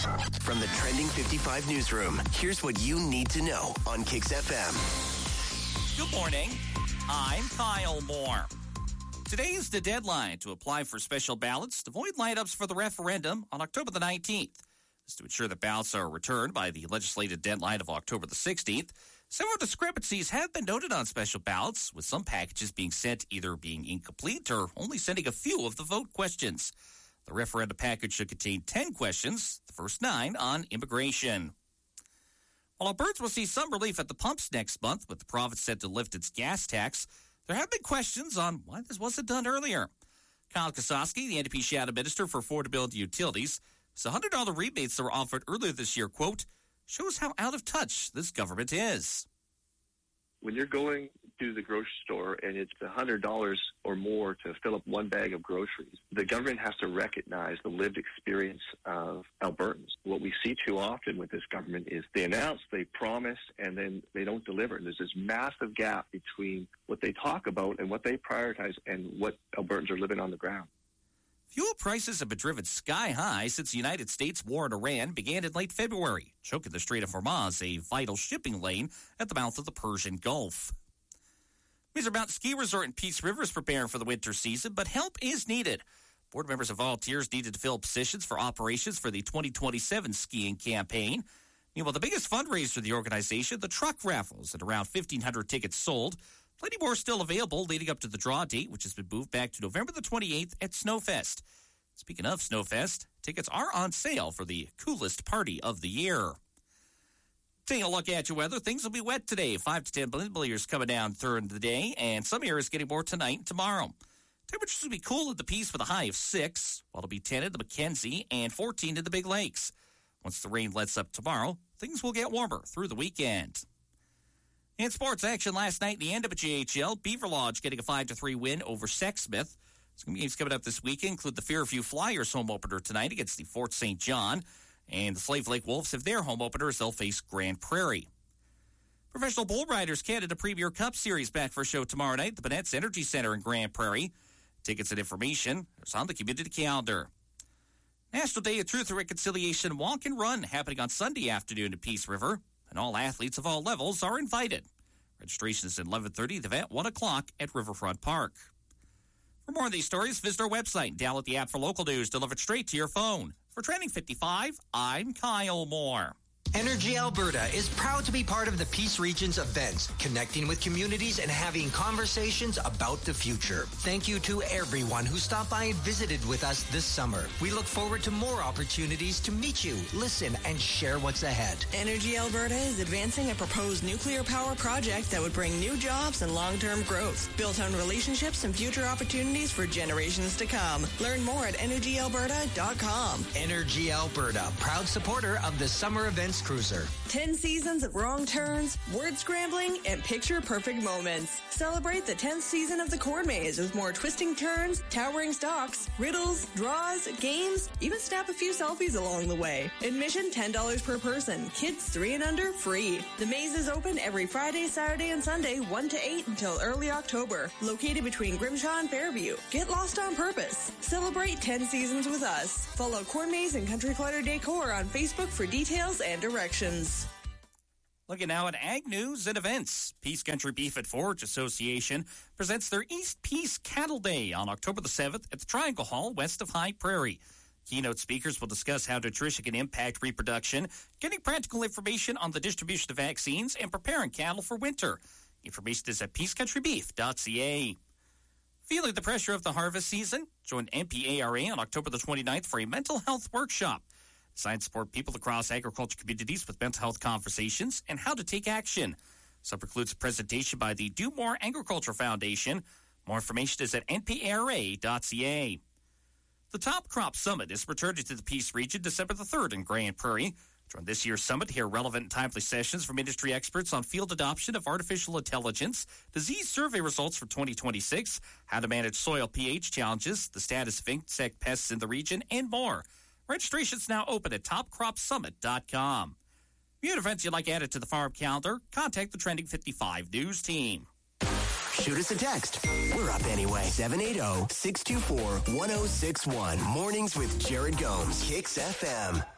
From the Trending 55 newsroom, here's what you need to know on Kicks FM. Good morning. I'm Kyle Moore. Today is the deadline to apply for special ballots to avoid lineups for the referendum on October the 19th. This is to ensure that ballots are returned by the legislative deadline of October the 16th. Several discrepancies have been noted on special ballots, with some packages being sent either being incomplete or only sending a few of the vote questions. The referendum package should contain 10 questions, the first 9 on immigration. While Albertans will see some relief at the pumps next month, with the province set to lift its gas tax, there have been questions on why this wasn't done earlier. Kyle Kosowski, the NDP Shadow Minister for Affordability Utilities, says $100 rebates that were offered earlier this year, quote, shows how out of touch this government is. When you're going to the grocery store and it's $100 or more to fill up one bag of groceries, the government has to recognize the lived experience of Albertans. What we see too often with this government is they announce, they promise, and then they don't deliver. And there's this massive gap between what they talk about and what they prioritize and what Albertans are living on the ground. Fuel prices have been driven sky high since the United States war in Iran began in late February, choking the Strait of Hormuz, a vital shipping lane at the mouth of the Persian Gulf. Miser Mountain Ski Resort in Peace River is preparing for the winter season, but help is needed. Board members and volunteers needed to fill positions for operations for the 2027 skiing campaign. Meanwhile, the biggest fundraiser for the organization, the truck raffles, at around 1,500 tickets sold. Plenty more still available leading up to the draw date, which has been moved back to November the 28th at Snowfest. Speaking of Snowfest, tickets are on sale for the coolest party of the year. Taking a look at your weather, things will be wet today. 5 to 10 millimeters coming down during the day, and some areas getting more tonight and tomorrow. Temperatures will be cool at the Peace with a high of 6, while it'll be 10 at the Mackenzie and 14 in the Big Lakes. Once the rain lets up tomorrow, things will get warmer through the weekend. In sports action last night in the NWJHL, Beaver Lodge getting a 5-3 win over Sexsmith. Some games coming up this weekend include the Fairview Flyers home opener tonight against the Fort St. John, and the Slave Lake Wolves have their home opener as they'll face Grand Prairie. Professional Bull Riders Canada Premier Cup Series back for a show tomorrow night at the Bonnett's Energy Center in Grand Prairie. Tickets and information is on the community calendar. National Day of Truth and Reconciliation Walk and Run happening on Sunday afternoon at Peace River, and all athletes of all levels are invited. Registration is at 11:30, the event 1 o'clock at Riverfront Park. For more of these stories, visit our website and download the app for local news delivered straight to your phone. For Trending 55, I'm Kyle Moore. Energy Alberta is proud to be part of the Peace Region's events, connecting with communities and having conversations about the future. Thank you to everyone who stopped by and visited with us this summer. We look forward to more opportunities to meet you, listen, and share what's ahead. Energy Alberta is advancing a proposed nuclear power project that would bring new jobs and long-term growth, built on relationships and future opportunities for generations to come. Learn more at energyalberta.com. Energy Alberta, proud supporter of the Summer Events Cruiser. 10 seasons of wrong turns, word scrambling, and picture-perfect moments. Celebrate the 10th season of the Corn Maze with more twisting turns, towering stalks, riddles, draws, games, even snap a few selfies along the way. Admission $10 per person. Kids 3 and under free. The maze is open every Friday, Saturday, and Sunday, 1 to 8 until early October. Located between Grimshaw and Fairview. Get lost on purpose. Celebrate 10 seasons with us. Follow Corn Maze and Country Clutter Decor on Facebook for details and directions. Looking now at ag news and events. Peace Country Beef and Forage Association presents their East Peace Cattle Day on October the 7th at the Triangle Hall west of High Prairie. Keynote speakers will discuss how nutrition can impact reproduction, getting practical information on the distribution of vaccines, and preparing cattle for winter. Information is at peacecountrybeef.ca. Feeling the pressure of the harvest season? Join NPARA on October the 29th for a mental health workshop. Designed to support people across agriculture communities with mental health conversations and how to take action. Sub includes a presentation by the Do More Agriculture Foundation. More information is at npara.ca. The Top Crop Summit is returning to the Peace Region December the 3rd in Grand Prairie. Join this year's summit to hear relevant and timely sessions from industry experts on field adoption of artificial intelligence, disease survey results for 2026, how to manage soil pH challenges, the status of insect pests in the region, and more. Registration's now open at topcropsummit.com. If you have events you'd like added to the farm calendar, contact the Trending 55 News team. Shoot us a text. We're up anyway. 780-624-1061. Mornings with Jared Gomes. Kicks FM.